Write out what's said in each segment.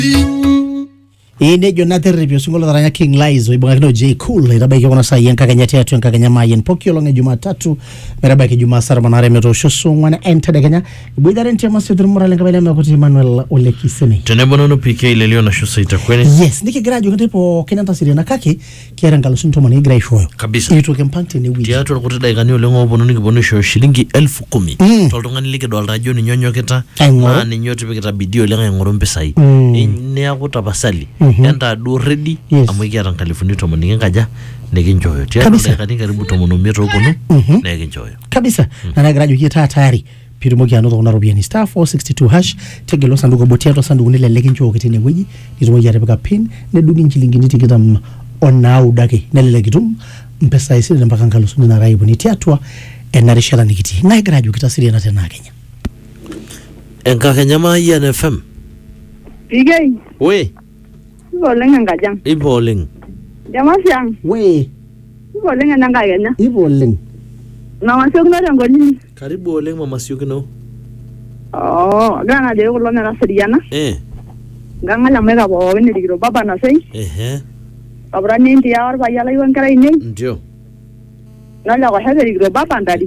Ine Jonathan Ripio singolo daranya King Lizo ibangakino J Cool irabaki kona saa yankaganya teatu yankaganya mayen pokio longe Jumatatu merabaki Jumasara manare metosho sungwana ente Kenya ibidare ntia masudru murale ngabele mekuti Emmanuel Olekisemi tenebono PK lelio na shusa itakweni yes niki graduate ndipo Kenanta Siri na kake kiera ngalusunto mani igra ishoyo kabisa ito kempante ni wiki tiatu lakutida ikani ulengo bono niki bono isho shilingi 10,000 tolongani like dola rajo ni nyonyo kita na ni nyote pekita bidio lenga ngorombe sai ne akuta basali yanda do ready amwiki ran California mani ngaja nekinjoyo tiatu kani karibu tomono metro kono nekinjoyo kabisa na graduate kita tayari Pirumogi anoto kuna rubiani star 462 hash tegelo sanduko botiato sanduko nile lekincho kitene weji nitumogi arepeka pin nedungi nchilingi nitikitam onau dake nele kitum mpesa isiri na mpaka ngalusu na raibu nitiatua enarishara nikiti na igraju kita siri na tena Kenya enka Kenya ma INFM Igay we iboleng ngajang iboleng Jamasiang we iboleng nanga Kenya iboleng na wasio kuna ngoni karibu oleng mama siukino gana de ulo na seriana ganga la mega bo ni digro baba na sei abra ni ndia or ba yala yon kara ini ndio na la wa hede digro baba ndadi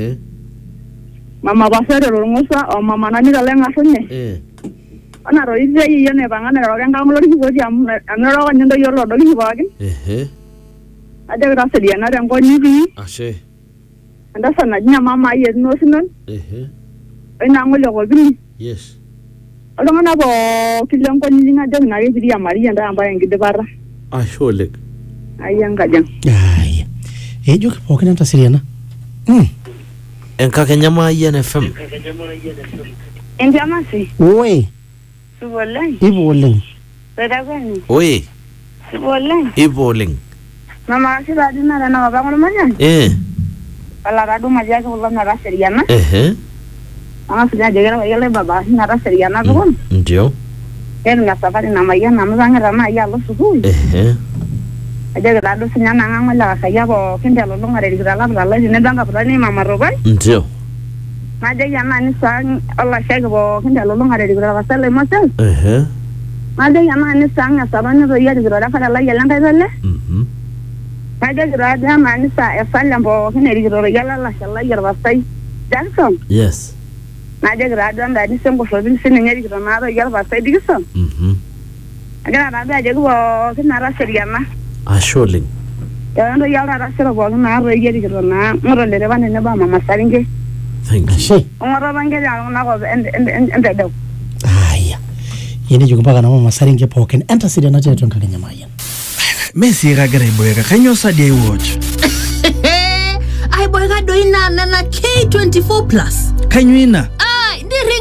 mama ba fere ro ngosa o mama na ni la lenga sonye ana ro ije yi ne bangana ro ganga ngolo ri go ti am na ro nyendo yoro do li ba gi ade ra seriana ran go ni bi ashe anda sana jina mama ye no sinon ina ngolo ko bi yes alo ngana bo kilang ko ni nga de na ye dia Maria nda amba ngide barra asholek ayanga jang ay ejo ko Kenanta Siriana enka Kenya ma INFM enjamasi we suboleng iboleng pedagani we suboleng iboleng mama si badina na ba ngono manya ala radu maja ko la na seriana anga sunya jegera yale baba na seriana ko ndio na safari na maya na mzanga rama ya lo suhu ajaga radu sunya na ngama la kaya bo kende lo ngare dira la la ne danga prani mama robai ndio maja ya na ni sang Allah shega bo kende lo ngare dira la sale masal maja ya na ni sang sabana ro ya dira la la ya langa sale Kaja grada manisa efalambo kene rigoro yala la shala yarba sai Jackson yes naja grada ndani sembo fobin sene nyari grana ro yarba sai Jackson agara rada je go kena ra seriana asholing ya ndo yala ra sero bo na ro yari grana ngoro le bane ne ba mama saringe thank you ngoro bange ya na go ende do aya yene juko mpaka na mama saringe poken enta Siriana tetu Kenya maya Messi ragara iboyeka kanyo sadia iwatch ai boyeka doina na K24 plus kanyo ina